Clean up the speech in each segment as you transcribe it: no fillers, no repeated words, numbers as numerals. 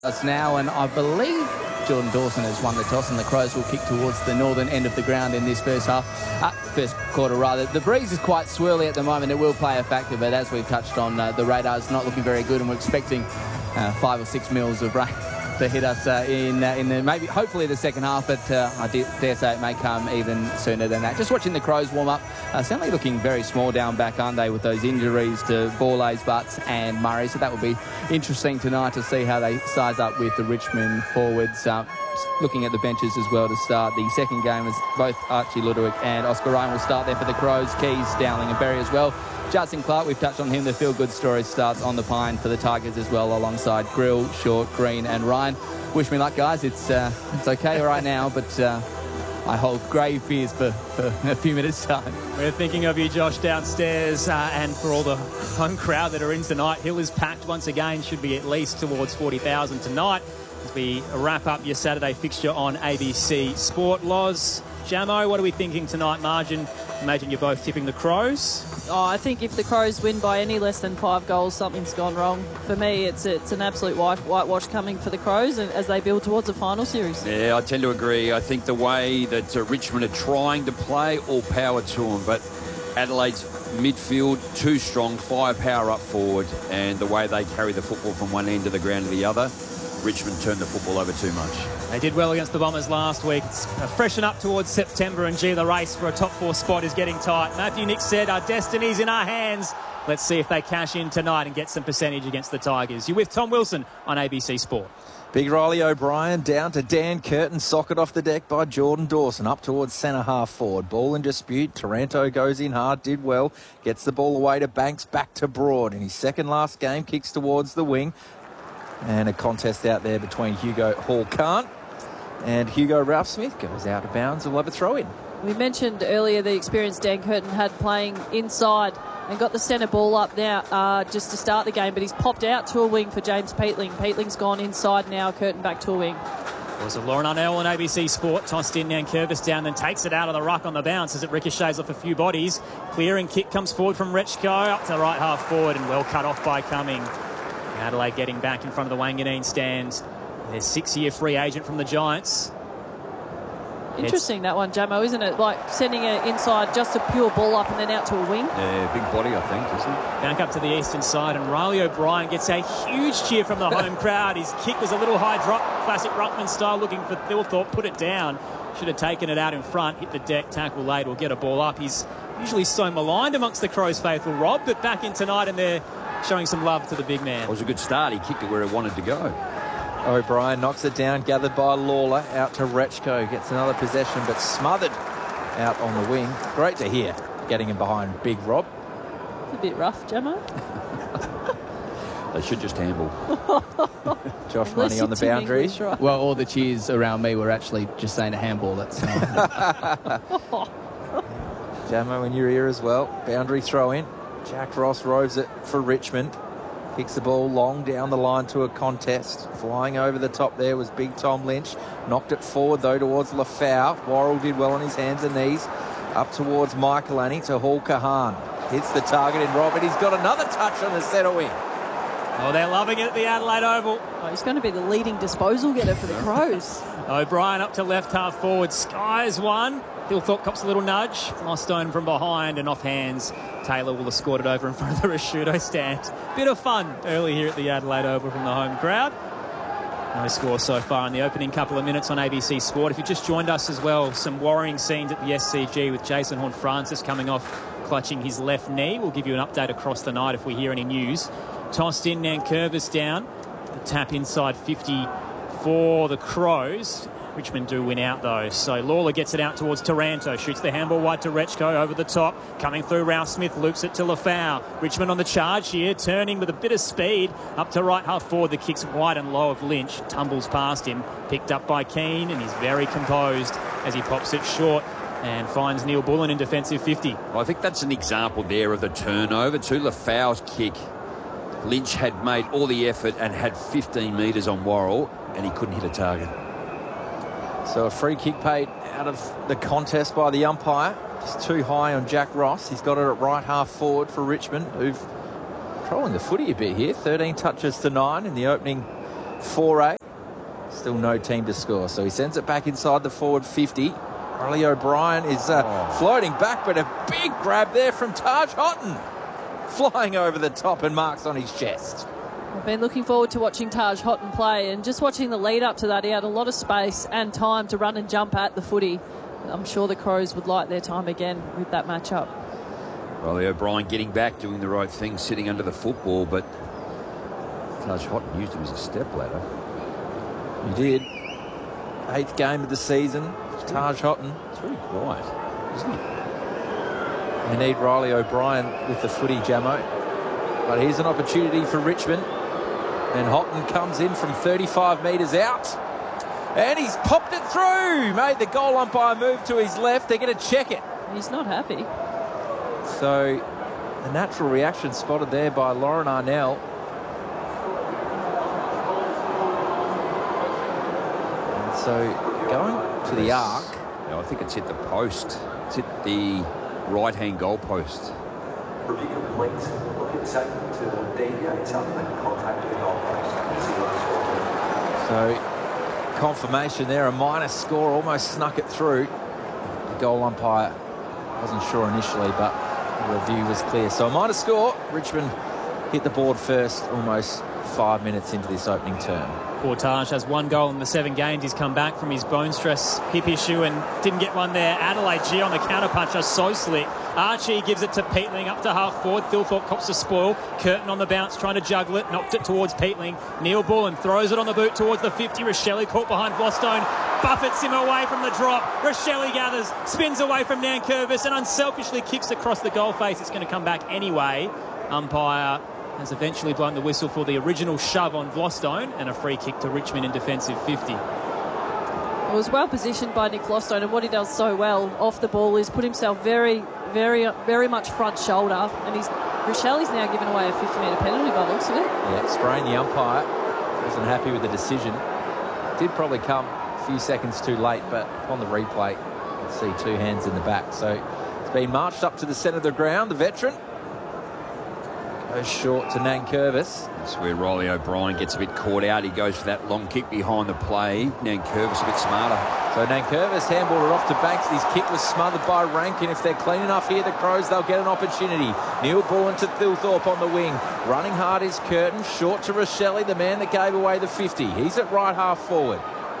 us now, and I believe Jordan Dawson has won the toss, and the Crows will kick towards the northern end of the ground in this first quarter rather. The breeze is quite swirly at the moment. It will play a factor, but as we've touched on, the radar's not looking very good, and we're expecting 5 or 6 mils of rain to hit us in the maybe hopefully the second half, but I dare say it may come even sooner than that. Just watching the Crows warm up, certainly looking very small down back, aren't they, with those injuries to Borlays, Butts and Murray, so that will be interesting tonight to see how they size up with the Richmond forwards. Looking at the benches as well to start the second game, as both Archie Ludwig and Oscar Ryan will start there for the Crows. Keys, Dowling and Berry as well. Judson Clark, we've touched on him. The feel-good story starts on the pine for the Tigers as well, alongside Grill, Short, Green and Ryan. Wish me luck, guys. It's okay right now, but I hold grave fears for a few minutes' time. We're thinking of you, Josh, downstairs, and for all the home crowd that are in tonight. Hill is packed once again, should be at least towards 40,000 tonight as we wrap up your Saturday fixture on ABC Sport. Loz, Jamo, what are we thinking tonight? Margin, imagine you're both tipping the Crows. Oh, I think if the Crows win by any less than 5 goals, something's gone wrong. For me, it's an absolute whitewash coming for the Crows as they build towards a final series. Yeah, I tend to agree. I think the way that Richmond are trying to play, all power to them, but Adelaide's midfield, too strong, firepower up forward, and the way they carry the football from one end of the ground to the other, Richmond turned the football over too much. They did well against the Bombers last week. It's freshen up towards September, and gee, the race for a top 4 spot is getting tight. Matthew Nick said, our destiny's in our hands. Let's see if they cash in tonight and get some percentage against the Tigers. You're with Tom Wilson on ABC Sport. Big Riley O'Brien down to Dan Curtin, socket off the deck by Jordan Dawson, up towards centre half forward. Ball in dispute, Taranto goes in hard, did well, gets the ball away to Banks, back to Broad. In his second last game, kicks towards the wing. And a contest out there between Hugo Hall-Kant and Hugo Ralph-Smith goes out of bounds. We'll have a throw in. We mentioned earlier the experience Dan Curtin had playing inside and got the centre ball up now just to start the game, but he's popped out to a wing for James Peatling. Peatling's gone inside now, Curtin back to a wing. Was it Lauren Arnell on ABC Sport, tossed in Nankervis down, then takes it out of the ruck on the bounce as it ricochets off a few bodies. Clearing kick comes forward from Rechko, up to the right half forward and well cut off by Cumming. Adelaide getting back in front of the Wanganeen stands. There's 6-year free agent from the Giants. Interesting, that one, Jamo, isn't it? Like sending it inside, just a pure ball up and then out to a wing. Yeah, big body, I think, isn't it? Back up to the eastern side, and Riley O'Brien gets a huge cheer from the home crowd. His kick was a little high drop, classic Ruckman style, looking for Thilthorpe, put it down. Should have taken it out in front, hit the deck, tackle late, or get a ball up. He's usually so maligned amongst the Crows faithful, Rob, but back in tonight and they're showing some love to the big man. It was a good start. He kicked it where he wanted to go. O'Brien knocks it down, gathered by Lawler, out to Rechko, gets another possession, but smothered out on the wing. Great to hear, getting him behind Big Rob. It's a bit rough, Jamo. They should just handle. Josh Money on the boundary. English, right? Well, all the cheers around me were actually just saying a handball. That's Jamo in your ear as well. Boundary throw in. Jack Ross roves it for Richmond. Kicks the ball long down the line to a contest. Flying over the top there was Big Tom Lynch. Knocked it forward, though, towards Lafau. Worrell did well on his hands and knees. Up towards Michaelani to Hall Kahan. Hits the target in Robert. He's got another touch on the centre wing. Oh, they're loving it at the Adelaide Oval. Oh, he's going to be the leading disposal getter for the Crows. O'Brien up to left half forward. Skies one. Thilthorpe cops a little nudge. Flostone from behind and off hands. Taylor will have scored it over in front of the Rashudo stand. Bit of fun early here at the Adelaide Oval from the home crowd. No score so far in the opening couple of minutes on ABC Sport. If you just joined us as well, some worrying scenes at the SCG with Jason Horne-Francis coming off clutching his left knee. We'll give you an update across the night if we hear any news. Tossed in, Nankervis down. The tap inside 50 for the Crows. Richmond do win out, though. So Lawler gets it out towards Taranto. Shoots the handball wide to Rechko over the top. Coming through, Ralph Smith loops it to Lafau. Richmond on the charge here, turning with a bit of speed. Up to right half forward. The kick's wide and low of Lynch. Tumbles past him. Picked up by Keane, and he's very composed as he pops it short and finds Neil Bullen in defensive 50. Well, I think that's an example there of the turnover to Lafau's kick. Lynch had made all the effort and had 15 metres on Worrell, and he couldn't hit a target. So a free kick paid out of the contest by the umpire. It's too high on Jack Ross. He's got it at right half forward for Richmond, who've controlling the footy a bit here. 13 touches to 9 in the opening 4-8. Still no team to score. So he sends it back inside the forward 50. Riley O'Brien is floating back, but a big grab there from Taj Houghton. Flying over the top and marks on his chest. I've been looking forward to watching Taj Houghton play, and just watching the lead up to that, he had a lot of space and time to run and jump at the footy. I'm sure the Crows would like their time again with that matchup. Riley O'Brien getting back, doing the right thing, sitting under the football, but Taj Houghton used him as a stepladder. He did. 8th game of the season. Taj Houghton. It's very quiet, isn't it? They need Riley O'Brien with the footy, Jamo. But here's an opportunity for Richmond. And Houghton comes in from 35 metres out. And he's popped it through. Made the goal umpire move to his left. They're going to check it. He's not happy. So the natural reaction spotted there by Lauren Arnell. And so going to the arc. No, I think it's hit the post. It's hit the right-hand goal post. Review complete. Look at segment to deviate something and contact the goal post. So confirmation there, a minus score, almost snuck it through. The goal umpire wasn't sure initially, but the review was clear. So a minus score. Richmond hit the board first almost 5 minutes into this opening term. Poor Taj has 1 goal in the 7 games. He's come back from his bone stress hip issue and didn't get one there. Adelaide G on the counter punch are so slick. Archie gives it to Peatling up to half forward. Thilthorpe cops a spoil. Curtin on the bounce trying to juggle it. Knocked it towards Peatling. Neil Bullen throws it on the boot towards the 50. Rochelle caught behind Vlostone. Buffets him away from the drop. Rochelle gathers, spins away from Nankervis and unselfishly kicks across the goal face. It's going to come back anyway. Umpire has eventually blown the whistle for the original shove on Vlostone and a free kick to Richmond in defensive 50. It was well positioned by Nick Vlostone, and what he does so well off the ball is put himself very much front shoulder, and Rochelle's now given away a 50-metre penalty by the looks of it. Yeah, Sprain, the umpire, wasn't happy with the decision. Did probably come a few seconds too late, but on the replay, you can see 2 hands in the back. So it's been marched up to the centre of the ground, the veteran. Goes short to Nankervis. That's where Riley O'Brien gets a bit caught out. He goes for that long kick behind the play. Nankervis a bit smarter. So Nankervis handballed it off to Banks. His kick was smothered by Rankin. If they're clean enough here, the Crows, they'll get an opportunity. Neil Bullen to Thilthorpe on the wing. Running hard is Curtin. Short to Rochelle, the man that gave away the 50. He's at right half forward.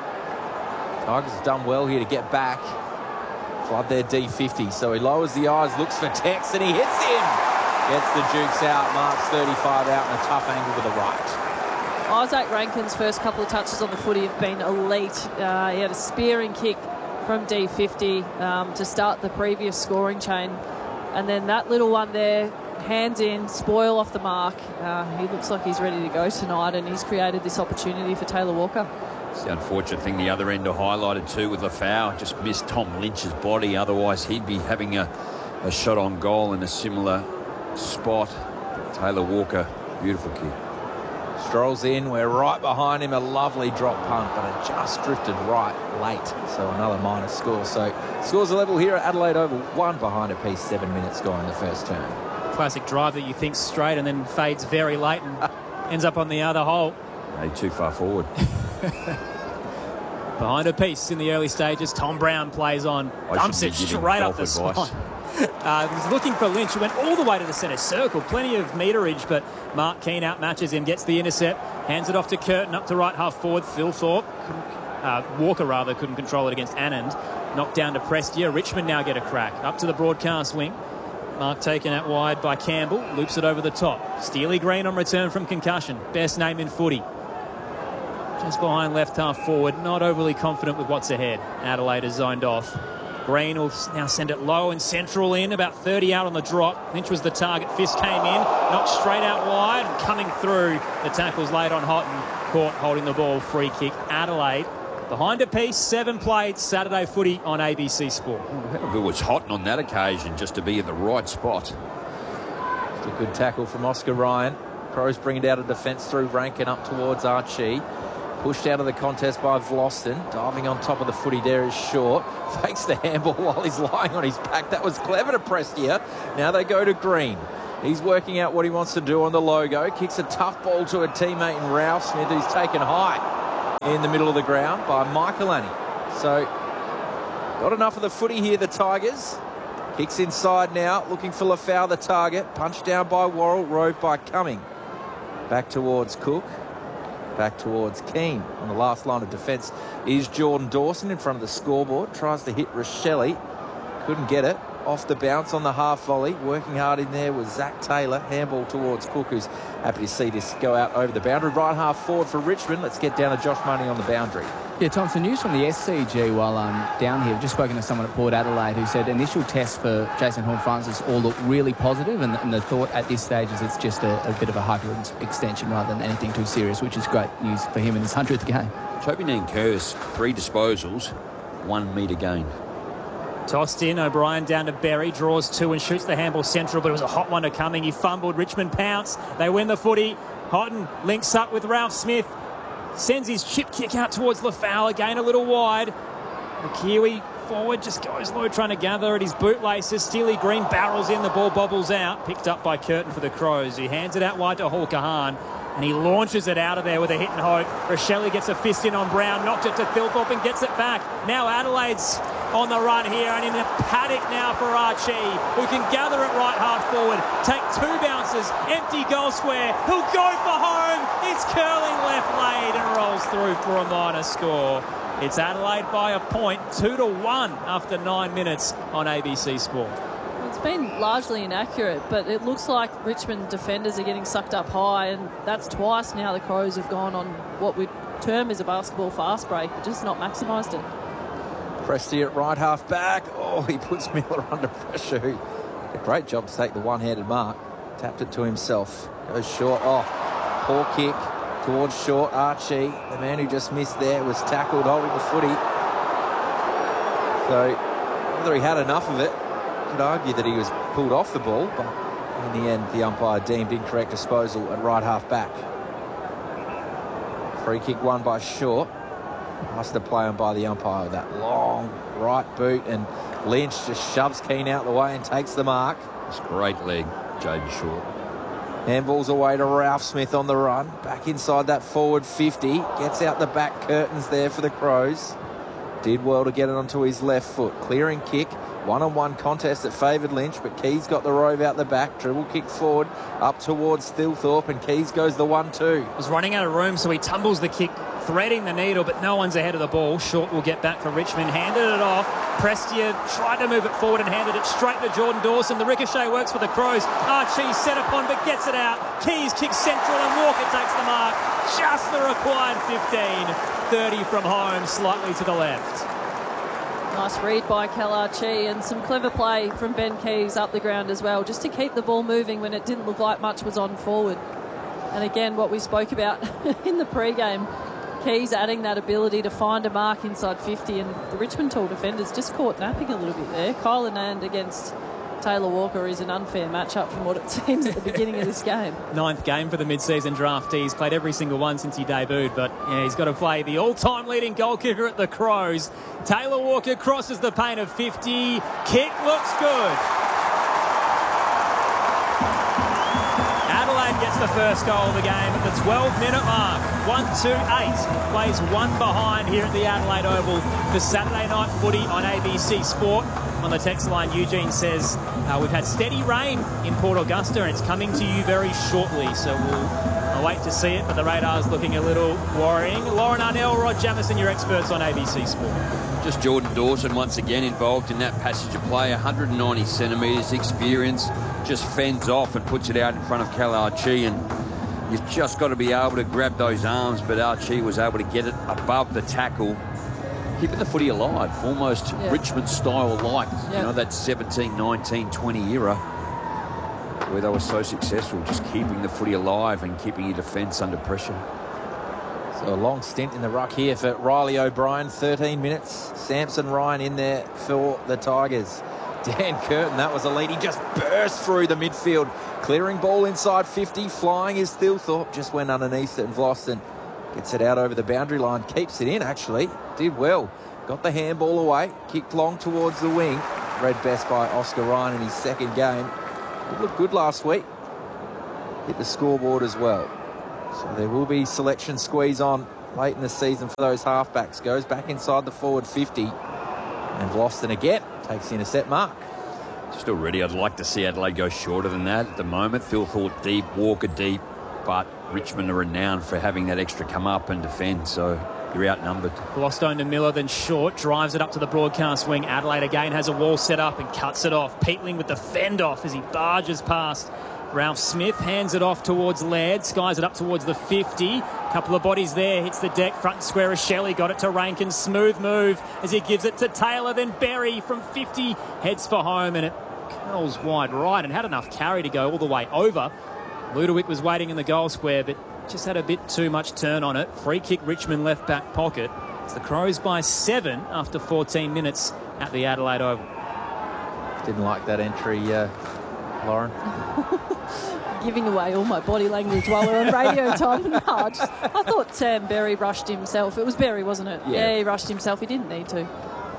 Tigers have done well here to get back. Flood their D50. So he lowers the eyes, looks for Tex, and he hits him. Gets the Dukes out, marks 35 out in a tough angle to the right. Isaac Rankin's first couple of touches on the footy have been elite. He had a spearing kick from D50 to start the previous scoring chain. And then that little one there, hands in, spoil off the mark. He looks like he's ready to go tonight, and he's created this opportunity for Taylor Walker. It's the unfortunate thing, the other end are highlighted too with Lafau. Just missed Tom Lynch's body. Otherwise, he'd be having a shot on goal in a similar spot. But Taylor Walker, beautiful kick. Strolls in, we're right behind him, a lovely drop punt, but it just drifted right late. So another minus score. So scores a level here at Adelaide Oval, 1 behind a piece, 7 minutes gone in the first term. Classic drive that you think straight and then fades very late and ends up on the other hole. Too far forward. Behind a piece in the early stages, Tom Brown plays on, dumps it straight up the spine. He's looking for Lynch, who went all the way to the centre circle. Plenty of meterage, but Mark Keane outmatches him, gets the intercept, hands it off to Curtin, up to right half forward. Thilthorpe, Walker couldn't control it against Anand. Knocked down to Prestia. Richmond now get a crack. Up to the broadcast wing. Mark taken out wide by Campbell, loops it over the top. Steely Green on return from concussion. Best name in footy. Just behind left half forward, not overly confident with what's ahead. Adelaide is zoned off. Green will now send it low and central in, about 30 out on the drop. Lynch was the target. Fist came in, knocked straight out wide, and coming through. The tackle's laid on Houghton. Caught holding the ball, free kick. Adelaide behind a piece, 7 played, Saturday footy on ABC Sport. How good was Houghton on that occasion, just to be in the right spot. It's a good tackle from Oscar Ryan. Crows bring it out of defence through Rankin up towards Archie. Pushed out of the contest by Vloston. Diving on top of the footy there is Short. Fakes the handball while he's lying on his back. That was clever to Prestia. Now they go to Green. He's working out what he wants to do on the logo. Kicks a tough ball to a teammate in Ralph Smith, who's taken high in the middle of the ground by Michael Annie. So, got enough of the footy here, the Tigers. Kicks inside now, looking for Lafau, the target. Punched down by Worrell, rove by Cumming. Back towards Cook. Back towards Keane. On the last line of defence is Jordan Dawson in front of the scoreboard. Tries to hit Rochelle. Couldn't get it. Off the bounce on the half volley. Working hard in there was Zach Taylor. Handball towards Cook, who's happy to see this go out over the boundary. Right half forward for Richmond. Let's get down to Josh Money on the boundary. Yeah, Tom, some news from the SCG while I'm down here. I've just spoken to someone at Port Adelaide who said initial tests for Jason Horne-Francis all look really positive, and the thought at this stage is it's just a bit of a hyperextension rather than anything too serious, which is great news for him in his 100th game. Toby Nankervis, 3 disposals, 1 metre gain. Tossed in, O'Brien down to Berry, draws 2 and shoots the handball central, but it was a hot one to Cumming. He fumbled, Richmond pounce, they win the footy. Houghton links up with Ralph Smith, sends his chip kick out towards Lafau, again a little wide. The Kiwi forward just goes low, trying to gather at his bootlaces. Steely Green barrels in, the ball bobbles out, picked up by Curtin for the Crows. He hands it out wide to Hall Kahan, and he launches it out of there with a hit and hope. Rochelle gets a fist in on Brown, knocked it to Thilthorpe and gets it back. Now Adelaide's on the run here, and in a paddock now for Archie, who can gather it right hard forward, take 2 bounces, empty goal square, he'll go for home, it's curling left lane and rolls through for a minor score. It's Adelaide by a point, 2-1 after 9 minutes on ABC Sport. It's been largely inaccurate, but it looks like Richmond defenders are getting sucked up high, and that's twice now the Crows have gone on what we term as a basketball fast break, but just not maximised it. Presti at right half back. Oh, he puts Miller under pressure. A great job to take the one-handed mark. Tapped it to himself. Goes short. Oh, poor kick towards short. Archie, the man who just missed there, was tackled holding the footy. So whether he had enough of it, you could argue that he was pulled off the ball, but in the end the umpire deemed incorrect disposal at right half back. Free kick won by Short. Must have played on by the umpire with that long right boot, and Lynch just shoves Keane out the way and takes the mark. It's a great leg, Jaden Short. Handballs away to Ralph Smith on the run. Back inside that forward 50. Gets out the back curtains there for the Crows. Did well to get it onto his left foot. Clearing kick. One-on-one contest that favoured Lynch, but Keys got the rove out the back. Dribble kick forward up towards Thilthorpe, and Keys goes the 1-2. Was running out of room, so he tumbles the kick, threading the needle, but no one's ahead of the ball. Short will get back for Richmond. Handed it off. Prestia tried to move it forward and handed it straight to Jordan Dawson. The ricochet works for the Crows. Archie set upon, but gets it out. Keys kicks central, and Walker takes the mark. Just the required 15. 30 from home, slightly to the left. Nice read by Cal Archie, and some clever play from Ben Keys up the ground as well, just to keep the ball moving when it didn't look like much was on forward. And again, what we spoke about in the pre-game, Keys adding that ability to find a mark inside 50, and the Richmond tall defenders just caught napping a little bit there. Kyle Anand against Taylor Walker is an unfair matchup from what it seems at the beginning of this game. 9th game for the mid-season draftee. He's played every single one since he debuted, but yeah, he's got to play the all-time leading goal kicker at the Crows. Taylor Walker crosses the paint of 50. Kick looks good. Adelaide gets the first goal of the game at the 12-minute mark. 1-2-8. Plays one behind here at the Adelaide Oval for Saturday night footy on ABC Sport. On the text line, Eugene says, we've had steady rain in Port Augusta and it's coming to you very shortly, so we'll wait to see it, but the radar's looking a little worrying. Lauren Arnell, Rod Jamieson, your experts on ABC Sport. Just Jordan Dawson once again involved in that passage of play, 190 centimetres, experience, just fends off and puts it out in front of Cal Archie, and you've just got to be able to grab those arms, but Archie was able to get it above the tackle, keeping the footy alive, almost Richmond style like, you know, that 17, 19, 20 era where they were so successful, just keeping the footy alive and keeping your defence under pressure. So a long stint in the ruck here for Riley O'Brien, 13 minutes. Samson Ryan in there for the Tigers. Dan Curtin, that was a lead. He just burst through the midfield. Clearing ball inside 50, flying is Thilthorpe. Just went underneath it, and Vlosten gets it out over the boundary line. Keeps it in, actually. Did well. Got the handball away. Kicked long towards the wing. Read best by Oscar Ryan in his second game. It looked good last week. Hit the scoreboard as well. So there will be selection squeeze on late in the season for those halfbacks. Goes back inside the forward 50. And Vlastuin again takes the intercept mark. Just already, I'd like to see Adelaide go shorter than that at the moment. Thilthorpe deep, Walker deep, but Richmond are renowned for having that extra come up and defend, so you're outnumbered. Vlastuin to Miller, then short, drives it up to the broadcast wing. Adelaide again has a wall set up and cuts it off. Peatling with the fend off as he barges past Ralph Smith, hands it off towards Laird, skies it up towards the 50. Couple of bodies there, hits the deck, front and square of Shelley, got it to Rankin, smooth move as he gives it to Taylor, then Berry from 50, heads for home, and it curls wide right and had enough carry to go all the way over. Ludovic was waiting in the goal square, but just had a bit too much turn on it. Free kick, Richmond left back pocket. It's the Crows by 7 after 14 minutes at the Adelaide Oval. Didn't like that entry, Lauren. Giving away all my body language while we're on radio time. No, I thought Sam Berry rushed himself. It was Berry, wasn't it? Yeah, he rushed himself. He didn't need to.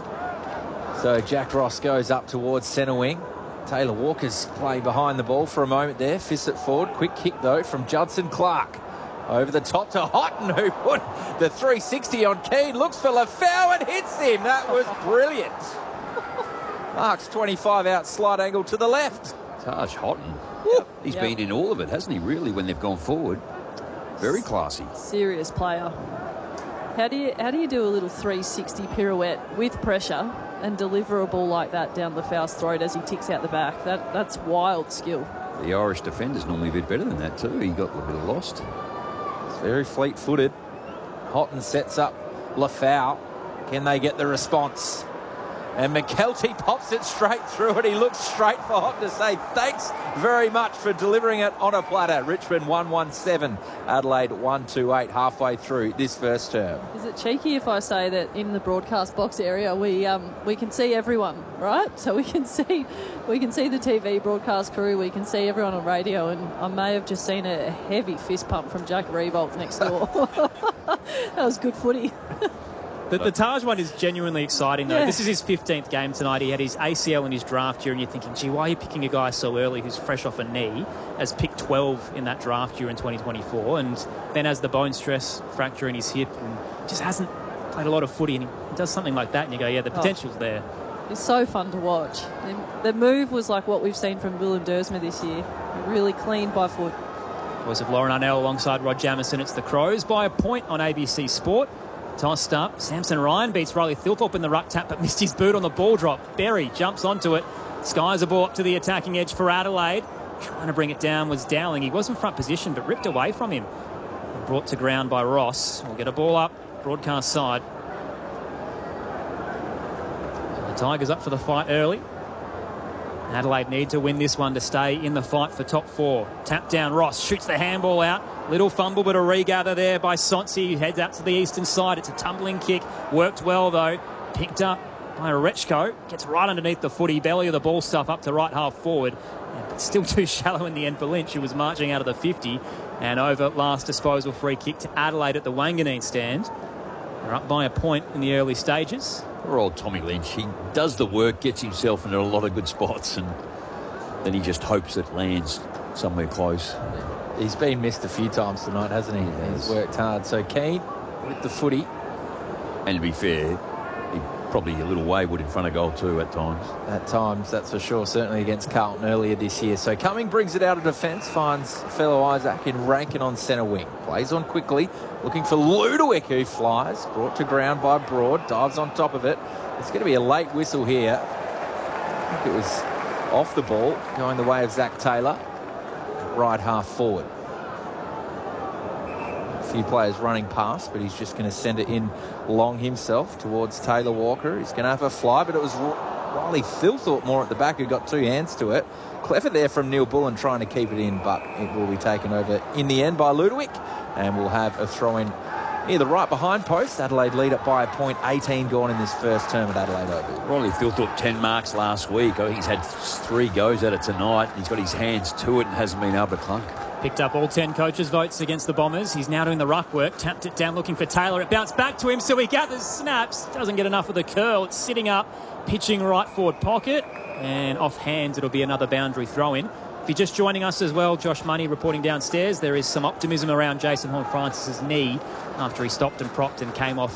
So Jack Ross goes up towards centre wing. Taylor Walker's playing behind the ball for a moment there. Fists it forward. Quick kick, though, from Judson Clark. Over the top to Houghton, who put the 360 on Keane. Looks for Lafau and hits him. That was brilliant. Marks 25 out, slight angle to the left. Taj Houghton. He's been in all of it, hasn't he, really, when they've gone forward? Very classy. Serious player. How do you do a little 360 pirouette with pressure and deliver a ball like that down Lafau's throat as he ticks out the back? That's wild skill. The Irish defender's normally a bit better than that too. He got a little bit lost. It's very fleet-footed. Houghton sets up Lafau. Can they get the response? And McKelty pops it straight through it. He looks straight for Houghton to say thanks very much for delivering it on a platter. Richmond 1-1-7, Adelaide 1-2-8 halfway through this first term. Is it cheeky if I say that in the broadcast box area we can see everyone, right? So we can see the TV broadcast crew, we can see everyone on radio, and I may have just seen a heavy fist pump from Jack Revolt next door. That was good footy. The Taj one is genuinely exciting, though. Yeah. This is his 15th game tonight. He had his ACL in his draft year, and you're thinking, gee, why are you picking a guy so early who's fresh off a knee as pick 12 in that draft year in 2024, and then has the bone stress fracture in his hip and just hasn't played a lot of footy, and he does something like that, and you go, yeah, the potential's there. It's so fun to watch. The move was like what we've seen from Willem Dersma this year. Really clean by foot. Voice of Lauren Arnell alongside Rod Jamieson. It's the Crows by a point on ABC Sport. Tossed up. Samson Ryan beats Riley Thilthorpe in the ruck tap, but missed his boot on the ball drop. Berry jumps onto it. Skies a ball up to the attacking edge for Adelaide. Trying to bring it down was Dowling. He was in front position, but ripped away from him. Brought to ground by Ross. We'll get a ball up. Broadcast side. The Tigers up for the fight early. Adelaide need to win this one to stay in the fight for top 4. Tap down Ross, shoots the handball out. Little fumble, but a regather there by Sonsi, who heads out to the eastern side. It's a tumbling kick. Worked well, though. Picked up by Rechko. Gets right underneath the footy. Belly of the ball stuff up to right half forward. But still too shallow in the end for Lynch, who was marching out of the 50. And over last disposal free kick to Adelaide at the Wanganeen stand. They're up by a point in the early stages. Poor old Tommy Lynch. He does the work, gets himself into a lot of good spots, and then he just hopes it lands somewhere close. He's been missed a few times tonight, hasn't he? He's worked hard. So Keane with the footy. And to be fair, he probably a little wayward in front of goal too at times. At times, that's for sure. Certainly against Carlton earlier this year. So Cumming brings it out of defence, finds fellow Isaac in Rankin on centre wing. Plays on quickly, looking for Ludovic, who flies. Brought to ground by Broad, dives on top of it. It's going to be a late whistle here. I think it was off the ball, going the way of Zach Taylor. Right half forward. A few players running past, but he's just going to send it in long himself towards Taylor Walker. He's going to have a fly, but it was Riley Thilthorpe more at the back who got two hands to it. Clever there from Neil Bullen trying to keep it in, but it will be taken over in the end by Ludovic, and we'll have a throw-in near the right behind post. Adelaide lead it by a point. 18 gone in this first term at Adelaide Oval. Riley Thilthorpe 10 marks last week. I think he's had 3 goes at it tonight. He's got his hands to it and hasn't been able to clunk. Picked up all 10 coaches' votes against the Bombers. He's now doing the ruck work. Tapped it down looking for Taylor. It bounced back to him, so he gathers snaps. Doesn't get enough of the curl. It's sitting up, pitching right forward pocket. And off hands, it'll be another boundary throw-in If you're just joining us as well, Josh Money reporting downstairs. There is some optimism around Jason Horne-Francis's knee after he stopped and propped and came off